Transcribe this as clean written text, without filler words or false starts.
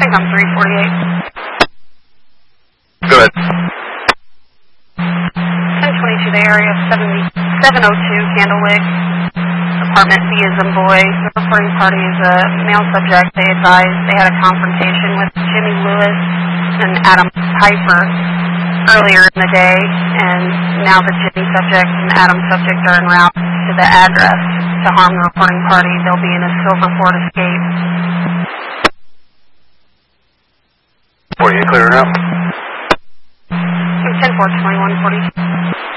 think I'm 348. Go ahead. 1022, the area of 702 Candlewick. Apartment B is in boy. The reporting party is a male subject. They advised they had a confrontation with Jimmy Lewis and Adam Piper earlier in the day, and now the Jimmy subject and Adam subject are en route to the address to harm the reporting party. They'll be in a silver Ford Escape. 48 clear now. 10-4, 2140.